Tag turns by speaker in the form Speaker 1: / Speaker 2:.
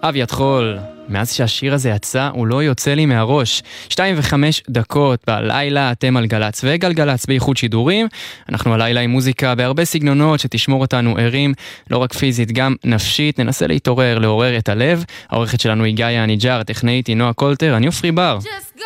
Speaker 1: אביעד חול, מאז שהשיר הזה יצא הוא לא יוצא לי מהראש. 2:05 בלילה, אתם על גלץ וגלגלץ באיחוד שידורים. אנחנו הלילה עם מוזיקה בהרבה סגנונות שתשמור אותנו ערים, לא רק פיזית גם נפשית. ננסה להתעורר, לעורר את הלב. העורכת שלנו היא גאיה הניג'ר, הטכנאית היא נועה קולטר, אני אופרי בר.